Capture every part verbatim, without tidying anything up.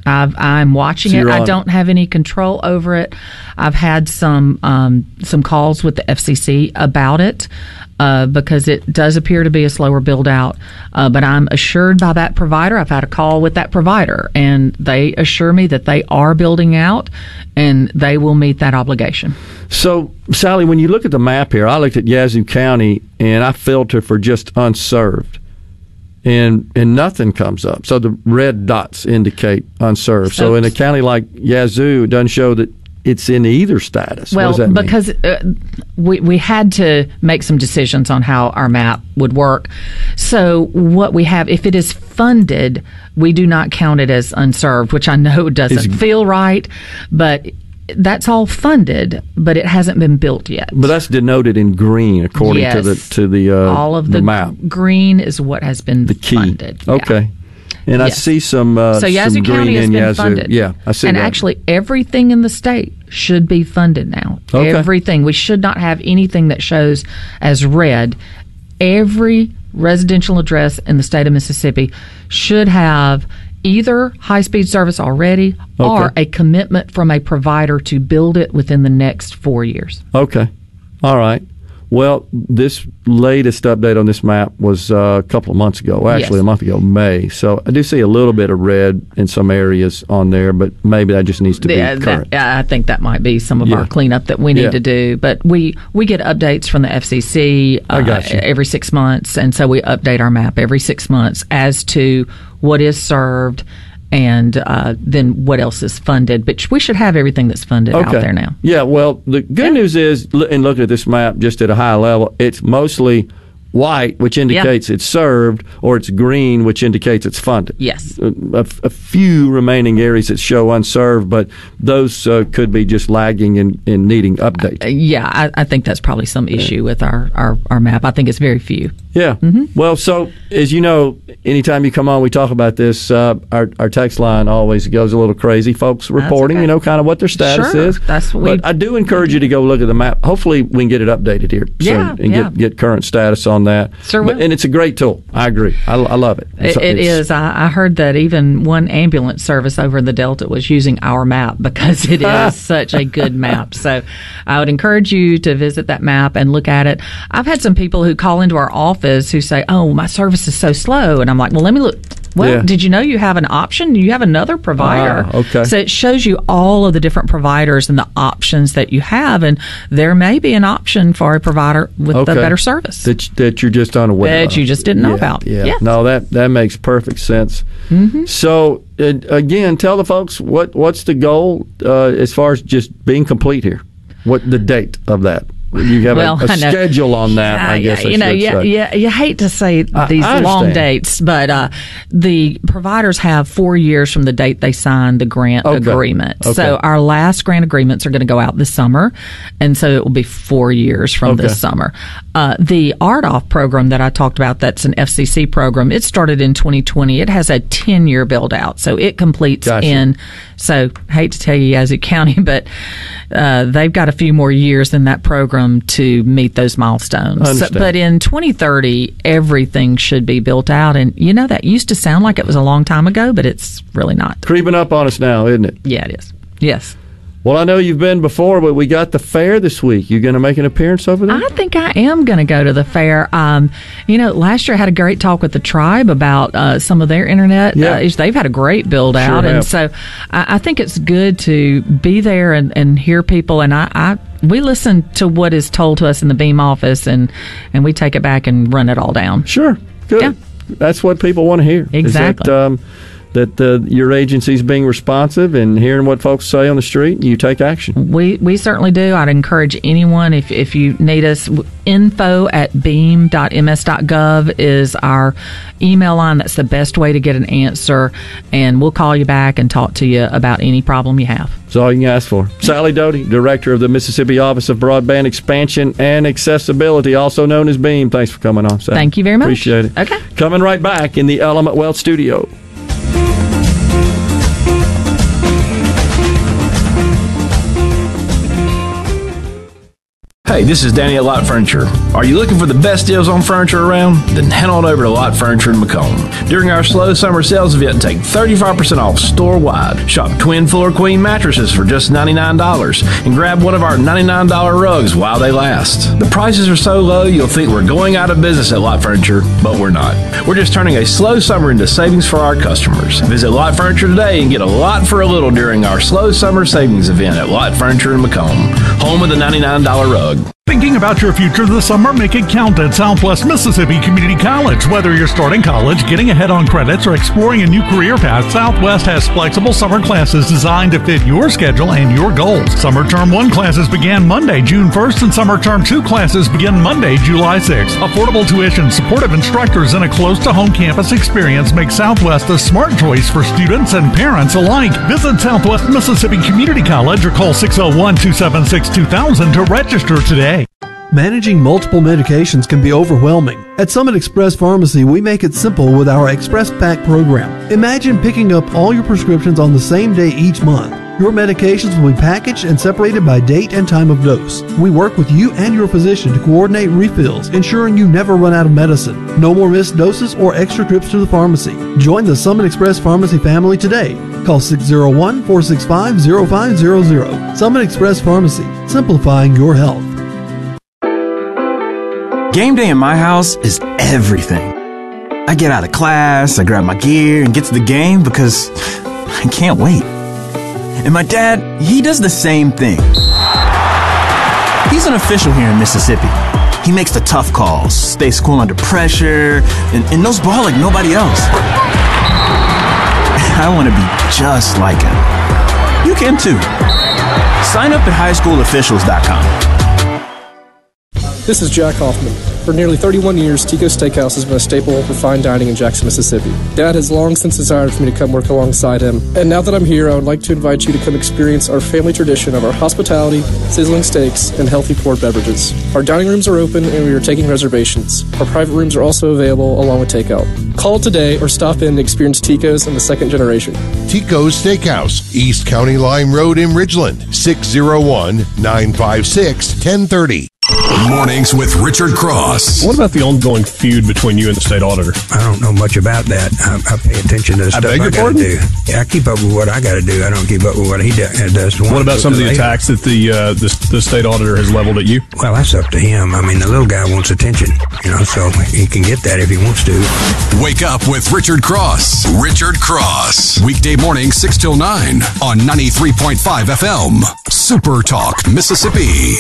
I've, I'm watching So it. you're I on don't have any control over it. I've had some um, some calls with the F C C about it uh, because it does appear to be a slower build out. Uh, but I'm assured by that provider. I've had a call with that provider, and they assure me that they are building out and they will meet that obligation. So, Sally, when you look at the map here, I looked at Yazoo County and I filtered for just unserved. And and nothing comes up. So the red dots indicate unserved. So, so in a county like Yazoo, it doesn't show that it's in either status. Well, what does that mean? because uh, we we had to make some decisions on how our map would work. So what we have, if it is funded, we do not count it as unserved, which I know doesn't it's, feel right, but that's all funded, but it hasn't been built yet. But that's denoted in green according yes. to the to the uh, all of the, the map. Green is what has been the key. funded. Okay. Yeah. And yes. I see some uh, so Yazoo some green County has in been Yazoo. funded. Yeah, I see and that. actually, everything in the state should be funded now. Okay. Everything. We should not have anything that shows as red. Every residential address in the state of Mississippi should have either high-speed service already okay. or a commitment from a provider to build it within the next four years. Okay. All right. Well, this latest update on this map was uh, a couple of months ago, actually yes. a month ago, May. So I do see a little bit of red in some areas on there, but maybe that just needs to be yeah, current. That, I think that might be some of yeah. our cleanup that we need yeah. to do. But we, we get updates from the F C C uh, I got you. every six months, and so we update our map every six months as to what is served and uh, then what else is funded. But we should have everything that's funded okay. out there now. Yeah, well, the good yeah. news is, in looking at this map just at a high level, it's mostly white, which indicates yeah. it's served, or it's green, which indicates it's funded. Yes. A, a, a few remaining areas that show unserved, but those uh, could be just lagging and, and needing updates. Uh, yeah, I, I think that's probably some issue yeah. with our, our, our map. I think it's very few. Yeah. Mm-hmm. Well, so as you know, anytime you come on, we talk about this. Uh, our our text line always goes a little crazy. Folks reporting, okay. you know, kind of what their status sure. is. That's what but we, I do encourage you to go look at the map. Hopefully, we can get it updated here yeah, soon and yeah. get get current status on that. Sure but, will. And it's a great tool. I agree. I, I love it. It's, it, it is. I, I heard that even one ambulance service over in the Delta was using our map because it is such a good map. So I would encourage you to visit that map and look at it. I've had some people who call into our office who say, "Oh, my service is so slow," and I'm like, "Well, let me look." Well, yeah. did you know you have an option? You have another provider. Ah, okay. So it shows you all of the different providers and the options that you have, and there may be an option for a provider with okay. a better service. That, that you're just unaware That of. you just didn't know yeah, about. Yeah. Yes. No, that, that makes perfect sense. Mm-hmm. So, uh, again, tell the folks what what's the goal uh, as far as just being complete here? What the date of that? You have well, a, a schedule on that, yeah, I guess. Yeah, I you know, should yeah, say. yeah, you hate to say I, these I long understand. dates, but uh, the providers have four years from the date they signed the grant okay. agreement. Okay. So our last grant agreements are going to go out this summer, and so it will be four years from okay. this summer. Uh, the A R D O F program that I talked about, that's an F C C program, it started in twenty twenty. It has a ten-year build-out, so it completes gotcha. in, so hate to tell you Yazoo County, but uh, they've got a few more years in that program to meet those milestones. So, but in twenty thirty, everything should be built out. And, you know, that used to sound like it was a long time ago, but it's really not. Creeping up on us now, isn't it? Yeah, it is. Yes. Well, I know you've been before, but we got the fair this week. You going to make an appearance over there? I think I am going to go to the fair. Um, you know, last year I had a great talk with the tribe about uh, some of their internet. Yeah. Uh, they've had a great build out. Sure and so I, I think it's good to be there and, and hear people. And I, I we listen to what is told to us in the Beam office, and, and we take it back and run it all down. Sure. Good. Yeah. That's what people want to hear. Exactly. Is that, um, that uh, your agency's being responsive and hearing what folks say on the street, you take action. We we certainly do. I'd encourage anyone, if if you need us, info at beam dot m s dot gov is our email line. That's the best way to get an answer, and we'll call you back and talk to you about any problem you have. That's all you can ask for. Sally Doty, Director of the Mississippi Office of Broadband Expansion and Accessibility, also known as Beam. Thanks for coming on, Sally. Thank you very much. Appreciate it. Okay. Coming right back in the Element Wealth studio. Hey, Hi, this is Danny at Lot Furniture. Are you looking for the best deals on furniture around? Then head on over to Lot Furniture in Macomb. During our slow summer sales event, take thirty-five percent off store-wide. Shop twin full or queen mattresses for just ninety-nine dollars and grab one of our ninety-nine dollars rugs while they last. The prices are so low you'll think we're going out of business at Lot Furniture, but we're not. We're just turning a slow summer into savings for our customers. Visit Lot Furniture today and get a lot for a little during our slow summer savings event at Lot Furniture in Macomb, home of the ninety-nine dollars rug. Thinking about your future this summer? Make it count at Southwest Mississippi Community College. Whether you're starting college, getting ahead on credits, or exploring a new career path, Southwest has flexible summer classes designed to fit your schedule and your goals. Summer Term one classes began Monday, June first, and Summer Term two classes begin Monday, July sixth. Affordable tuition, supportive instructors, and a close-to-home campus experience make Southwest a smart choice for students and parents alike. Visit Southwest Mississippi Community College or call six oh one, two seven six, two thousand to register today. Managing multiple medications can be overwhelming. At Summit Express Pharmacy, we make it simple with our Express Pack program. Imagine picking up all your prescriptions on the same day each month. Your medications will be packaged and separated by date and time of dose. We work with you and your physician to coordinate refills, ensuring you never run out of medicine. No more missed doses or extra trips to the pharmacy. Join the Summit Express Pharmacy family today. Call six oh one, four six five, oh five hundred. Summit Express Pharmacy, simplifying your health. Game day in my house is everything. I get out of class, I grab my gear, and get to the game because I can't wait. And my dad, he does the same thing. He's an official here in Mississippi. He makes the tough calls, stays cool under pressure, and, and knows ball like nobody else. I want to be just like him. You can too. Sign up at high school officials dot com. This is Jack Hoffman. For nearly thirty-one years, Tico's Steakhouse has been a staple for fine dining in Jackson, Mississippi. Dad has long since desired for me to come work alongside him, and now that I'm here, I would like to invite you to come experience our family tradition of our hospitality, sizzling steaks, and healthy poured beverages. Our dining rooms are open, and we are taking reservations. Our private rooms are also available, along with takeout. Call today or stop in to experience Tico's in the second generation. Tico's Steakhouse, East County Line Road in Ridgeland, six oh one, nine five six, one oh three oh. Mornings with Richard Cross. What about the ongoing feud between you and the state auditor? I don't know much about that. I, I pay attention to the I stuff I got to do. Yeah, I keep up with what I got to do. I don't keep up with what he do, does. What about some of the attacks that the, uh, the the state auditor has leveled at you? Well, that's up to him. I mean, the little guy wants attention, you know, so he can get that if he wants to. Wake up with Richard Cross. Richard Cross. Weekday morning, six till nine on ninety-three point five F M. Super Talk, Mississippi.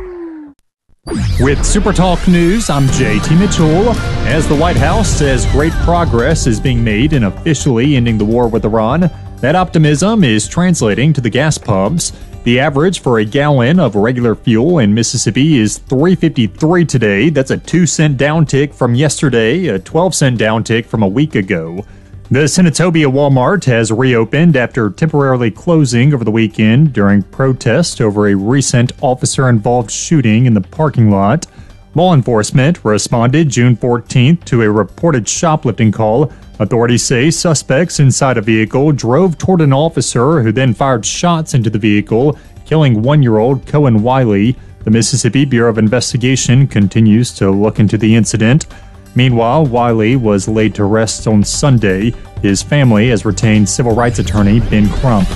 With Super Talk News, I'm J T Mitchell. As the White House says great progress is being made in officially ending the war with Iran, that optimism is translating to the gas pumps. The average for a gallon of regular fuel in Mississippi is three fifty-three today. That's a two cent downtick from yesterday, a twelve cent downtick from a week ago. The Senatobia Walmart has reopened after temporarily closing over the weekend during protest over a recent officer-involved shooting in the parking lot. Law enforcement responded June fourteenth to a reported shoplifting call. Authorities say suspects inside a vehicle drove toward an officer who then fired shots into the vehicle, killing one-year-old Cohen Wiley. The Mississippi Bureau of Investigation continues to look into the incident. Meanwhile, Wiley was laid to rest on Sunday. His family has retained civil rights attorney Ben Crump.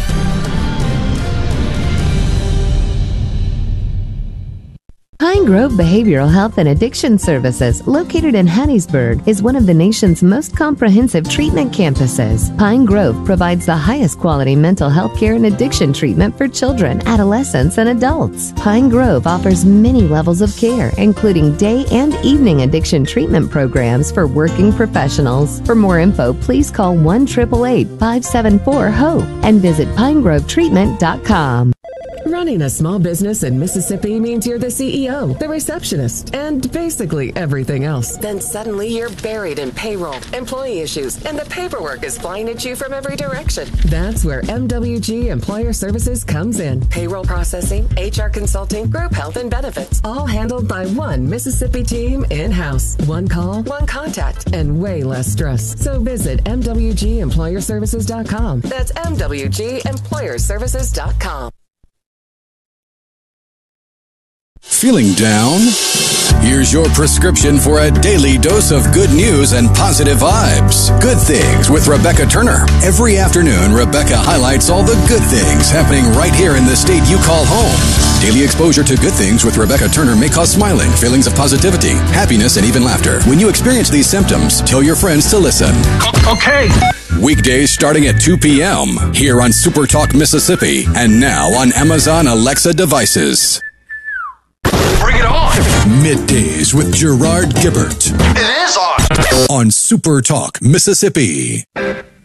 Pine Grove Behavioral Health and Addiction Services, located in Hattiesburg, is one of the nation's most comprehensive treatment campuses. Pine Grove provides the highest quality mental health care and addiction treatment for children, adolescents, and adults. Pine Grove offers many levels of care, including day and evening addiction treatment programs for working professionals. For more info, please call one eight eight eight, five seven four, HOPE and visit pine grove treatment dot com. Running a small business in Mississippi means you're the C E O, the receptionist, and basically everything else. Then suddenly you're buried in payroll, employee issues, and the paperwork is flying at you from every direction. That's where M W G Employer Services comes in. Payroll processing, H R consulting, group health and benefits, all handled by one Mississippi team in-house. One call, one contact, and way less stress. So visit M W G employer services dot com. That's M W G employer services dot com. Feeling down? Here's your prescription for a daily dose of good news and positive vibes. Good Things with Rebecca Turner. Every afternoon, Rebecca highlights all the good things happening right here in the state you call home. Daily exposure to Good Things with Rebecca Turner may cause smiling, feelings of positivity, happiness, and even laughter. When you experience these symptoms, tell your friends to listen. Okay. Weekdays starting at two p.m. here on Super Talk Mississippi and now on Amazon Alexa devices. Bring it on! Middays with Gerard Gibbert. It is on! On Super Talk Mississippi.